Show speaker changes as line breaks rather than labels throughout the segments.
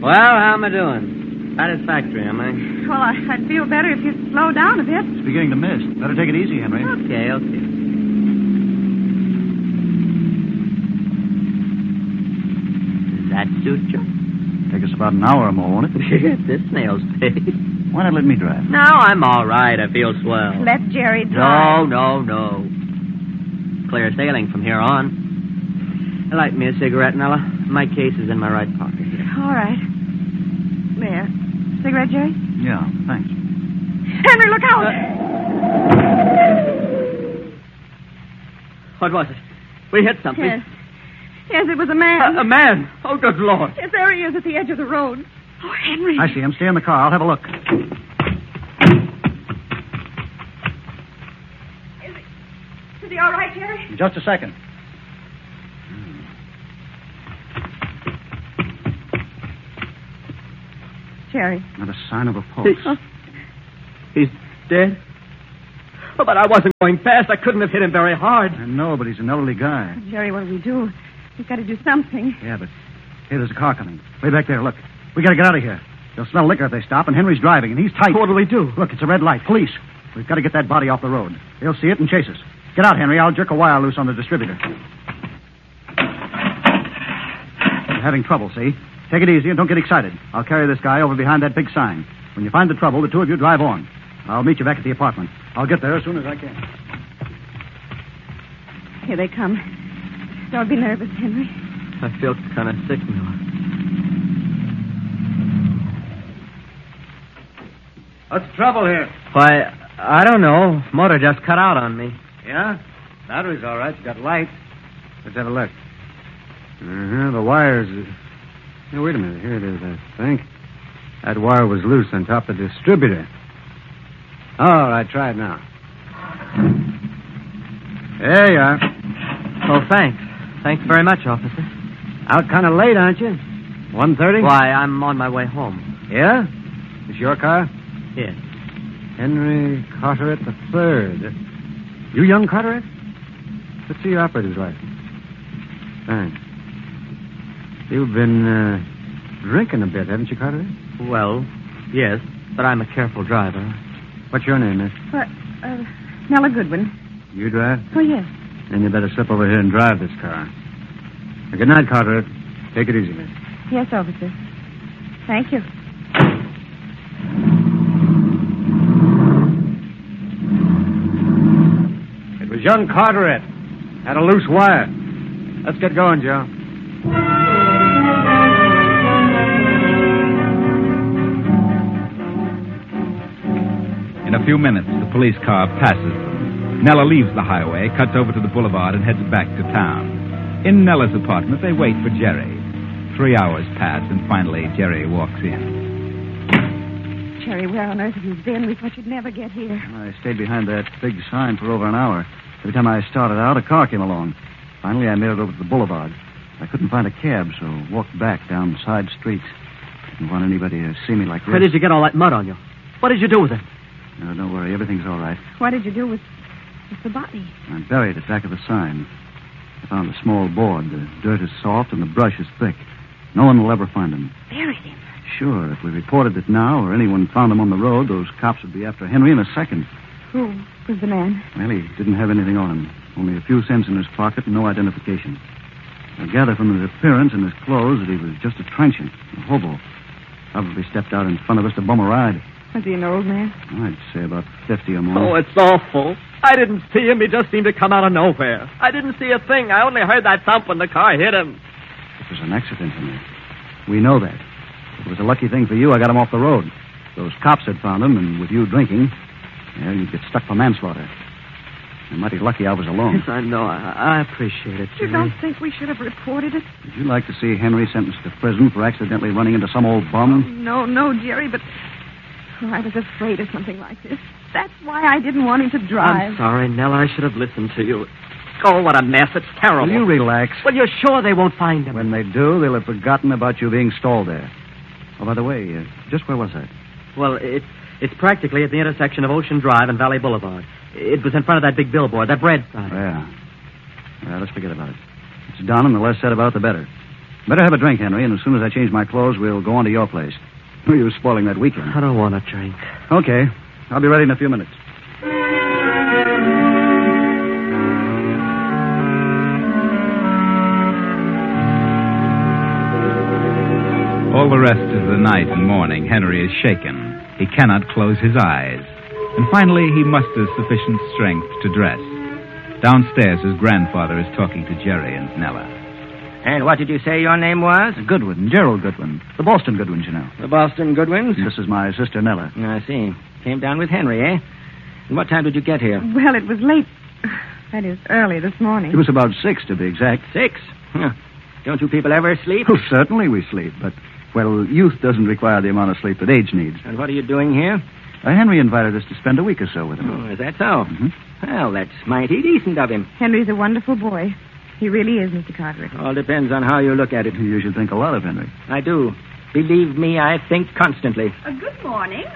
Well, how am I doing? Satisfactory, am I?
Well, I'd feel better if you'd slow down a bit.
It's beginning to mist. Better take it easy, Henry.
Okay. Does that suit you?
Take us about an hour or more, won't it?
This snail's paid.
Why not let me drive?
No, I'm all right. I feel swell.
Let Jerry drive.
No. Clear sailing from here on. Light me a cigarette, Nella. My case is in my right pocket here.
All right. There. Cigarette, Jerry?
Yeah, thanks.
Henry, look out!
What was it? We hit something.
Yes, it was a man.
A man? Oh, good Lord.
Yes, there he is at the edge of the road. Oh, Henry.
I see him. Stay in the car. I'll have a look.
Is he all right, Jerry?
Just a second.
Jerry.
Not a sign of a pulse.
He's dead? Oh, but I wasn't going fast. I couldn't have hit him very hard.
I know, but he's an elderly guy.
Jerry, what do we do? We've got to do something.
Yeah, but hey, there's a car coming. Way back there, look. We got to get out of here. They'll smell liquor if they stop, and Henry's driving, and he's tight.
What do we do?
Look, it's a red light. Police. We've got to get that body off the road. They'll see it and chase us. Get out, Henry. I'll jerk a wire loose on the distributor. You're having trouble, see? Take it easy and don't get excited. I'll carry this guy over behind that big sign. When you find the trouble, the two of you drive on. I'll meet you back at the apartment. I'll get there as soon as I can.
Here they come. Don't be nervous, Henry.
I feel kind of sick, Miller.
What's the trouble here?
Why, I don't know. Motor just cut out on me.
Yeah? Battery's all right. It's got light. Let's have a look. The wires... Now, wait a minute. Here it is, I think. That wire was loose on top of the distributor. All right, try it now. There you are.
Oh, thanks. Thanks very much, officer.
Out kind of late, aren't you? 1:30?
Why, I'm on my way home.
Yeah? It's your car?
Yes.
Henry Carteret III. You young Carteret? Let's see your operator's license. Thanks. You've been drinking a bit, haven't you, Carteret?
Well, yes, but I'm a careful driver.
What's your name, miss?
What? Nella Goodwin.
You drive?
Oh, yes.
Then you better slip over here and drive this car. Good night, Carteret. Take it easy, miss.
Yes, officer. Thank you.
It was young Carteret. Had a loose wire. Let's get going, Joe.
In a fefew minutes, the police car passes them. Nella leaves the highway, cuts over to the boulevard, and heads back to town. In Nella's apartment, they wait for Jerry. 3 hours pass, and finally, Jerry walks in.
Jerry, where on earth have you been? We thought you'd never get here.
I stayed behind that big sign for over an hour. Every time I started out, a car came along. Finally, I made it over to the boulevard. I couldn't find a cab, so walked back down side streets. Didn't want anybody to see me like this.
Where did you get all that mud on you? What did you do with it?
No, don't worry. Everything's all right.
What did you do with the body?
I buried it back of the sign. I found a small board. The dirt is soft and the brush is thick. No one will ever find him.
Buried him?
Sure. If we reported it now or anyone found him on the road, those cops would be after Henry in a second.
Who was the man?
Well, he didn't have anything on him. Only a few cents in his pocket and no identification. I gather from his appearance and his clothes that he was just a transient, a hobo. Probably stepped out in front of us to bum a ride.
Was he an old man?
I'd say about 50 or more.
Oh, it's awful. I didn't see him. He just seemed to come out of nowhere. I didn't see a thing. I only heard that thump when the car hit him.
It was an accident, Henry. We know that. It was a lucky thing for you I got him off the road. Those cops had found him, and with you drinking, you'd get stuck for manslaughter. I'm mighty lucky I was alone.
Yes, I know. I appreciate it,
You
Jerry.
don't think we should have reported it?
Would you like to see Henry sentenced to prison for accidentally running into some old bum?
No, Jerry, but I was afraid of something like this. That's why I didn't want him to drive.
I'm sorry, Nella. I should have listened to you. Oh, what a mess. It's terrible.
Will you relax?
Well, you're sure they won't find him?
When they do, they'll have forgotten about you being stalled there. Oh, by the way, just where was that?
Well, it's practically at the intersection of Ocean Drive and Valley Boulevard. It was in front of that big billboard, that bread sign.
Yeah. Well, let's forget about it. It's done, and the less said about it, the better. Better have a drink, Henry, and as soon as I change my clothes, we'll go on to your place. You're spoiling that weekend.
I don't want a drink.
Okay. I'll be ready in a few minutes.
All the rest of the night and morning, Henry is shaken. He cannot close his eyes. And finally, he musters sufficient strength to dress. Downstairs, his grandfather is talking to Jerry and Nella.
And what did you say your name was?
Goodwin, Gerald Goodwin. The Boston Goodwins, you know.
The Boston Goodwins?
This is my sister, Nella.
I see. Came down with Henry, eh? And what time did you get here?
Well, it was late. That is, early this morning.
It was about 6, to be exact.
6? Huh. Don't you people ever sleep?
Oh, certainly we sleep, but, well, youth doesn't require the amount of sleep that age needs.
And what are you doing here?
Henry invited us to spend a week or so with him.
Oh, is that so? Well, that's mighty decent of him.
Henry's a wonderful boy. He really is, Mr. Carteret.
All depends on how you look at it.
You should think a lot of Henry.
I do. Believe me, I think constantly.
Good morning.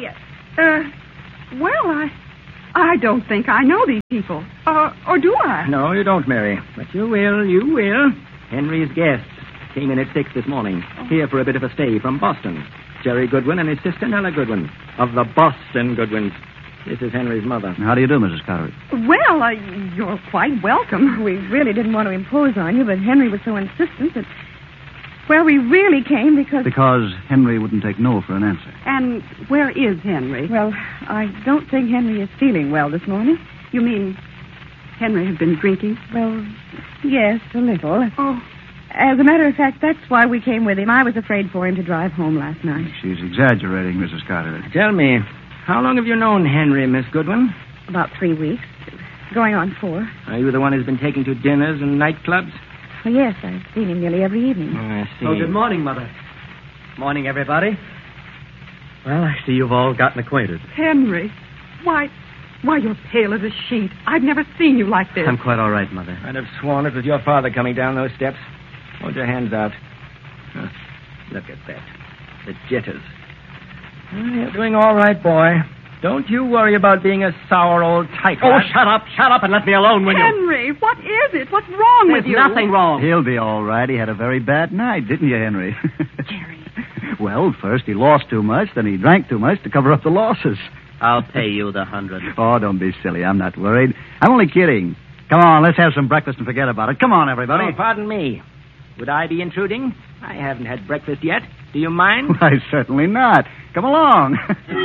I don't think I know these people. Or do I?
No, you don't, Mary. But you will. Henry's guests came in at 6 this morning, here for a bit of a stay from Boston. Jerry Goodwin and his sister Nella Goodwin, of the Boston Goodwins. This is Henry's mother.
How do you do, Mrs. Carteret?
Well, you're quite welcome. We really didn't want to impose on you, but Henry was so insistent that... Well, we really came because...
Because Henry wouldn't take no for an answer.
And where is Henry?
Well, I don't think Henry is feeling well this morning.
You mean Henry has been drinking?
Well, yes, a little.
Oh.
As a matter of fact, that's why we came with him. I was afraid for him to drive home last night.
She's exaggerating, Mrs. Carteret.
Tell me, how long have you known Henry, Miss Goodwin?
About 3 weeks. Going on 4.
Are you the one who's been taking to dinners and nightclubs?
Well, yes, I've seen him nearly every evening.
Oh, I see.
Oh, good morning, Mother. Morning, everybody. Well, I see you've all gotten acquainted.
Henry. Why, you're pale as a sheet. I've never seen you like this.
I'm quite all right, Mother.
I'd have sworn it was your father coming down those steps. Hold your hands out. Huh. Look at that. The jitters. You're doing all right, boy. Don't you worry about being a sour old tyke.
Oh, shut up and let me alone, will you?
Henry, what is it? What's wrong with you?
There's nothing wrong.
He'll be all right. He had a very bad night, didn't you, Henry?
Jerry.
Well, first he lost too much, then he drank too much to cover up the losses.
I'll pay you the 100.
Oh, don't be silly. I'm not worried. I'm only kidding. Come on, let's have some breakfast and forget about it. Come on, everybody.
Oh, pardon me. Would I be intruding? I haven't had breakfast yet. Do you mind?
Why, certainly not. Come along.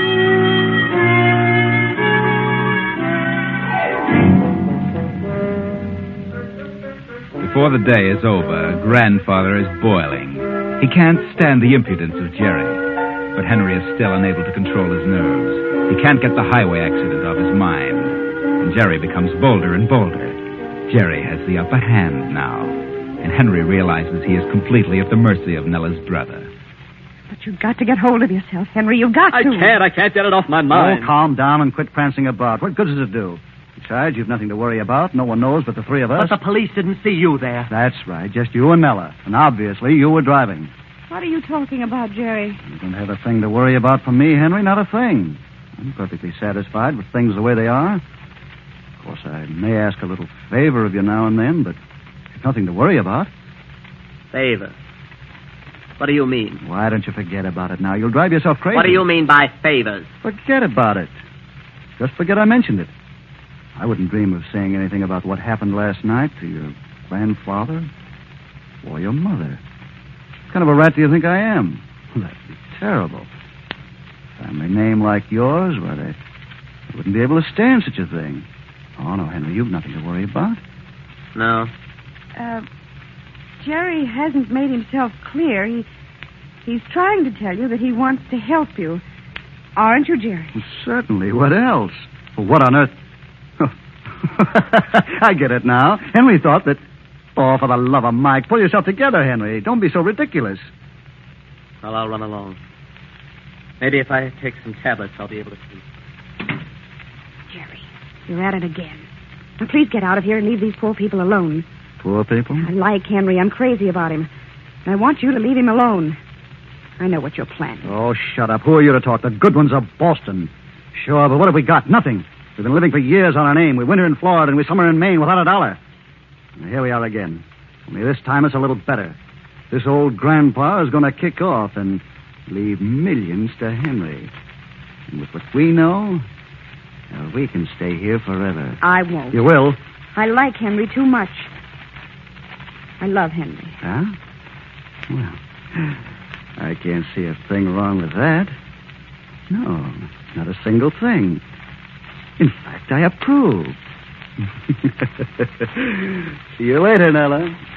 Before the day is over, Grandfather is boiling. He can't stand the impudence of Jerry, but Henry is still unable to control his nerves. He can't get the highway accident off his mind, and Jerry becomes bolder and bolder. Jerry has the upper hand now, and Henry realizes he is completely at the mercy of Nella's brother.
But you've got to get hold of yourself, Henry. You've got to.
I can't get it off my mind.
Oh, calm down and quit prancing about. What good does it do? Besides, you've nothing to worry about. No one knows but the three of us.
But the police didn't see you there.
That's right, just you and Nella. And obviously, you were driving.
What are you talking about, Jerry?
You don't have a thing to worry about from me, Henry, not a thing. I'm perfectly satisfied with things the way they are. Of course, I may ask a little favor of you now and then, but there's nothing to worry about.
Favor? What do you mean?
Why don't you forget about it now? You'll drive yourself crazy.
What do you mean by favors?
Forget about it. Just forget I mentioned it. I wouldn't dream of saying anything about what happened last night to your grandfather or your mother. What kind of a rat do you think I am? Well, that'd be terrible. Family name like yours, why, they wouldn't be able to stand such a thing. Oh, no, Henry, you've nothing to worry about.
No.
Jerry hasn't made himself clear. He's trying to tell you that he wants to help you. Aren't you, Jerry?
Well, certainly. What else? Well, what on earth? I get it now. Henry thought that... Oh, for the love of Mike, pull yourself together, Henry. Don't be so ridiculous.
Well, I'll run along. Maybe if I take some tablets, I'll be able to sleep.
Jerry, you're at it again. Now, please get out of here and leave these poor people alone.
Poor people?
I like Henry. I'm crazy about him. And I want you to leave him alone. I know what you're planning.
Oh, shut up. Who are you to talk? The good ones of Boston. Sure, but what have we got? Nothing. We've been living for years on our name. We winter in Florida and we summer in Maine without a dollar. And here we are again. Only this time it's a little better. this old grandpa is going to kick off and leave millions to Henry. And with what we know, well, we can stay here forever.
I won't.
You will?
I like Henry too much. I love Henry.
Huh? Well, I can't see a thing wrong with that. No, not a single thing. In fact, I approve. See you later, Nella.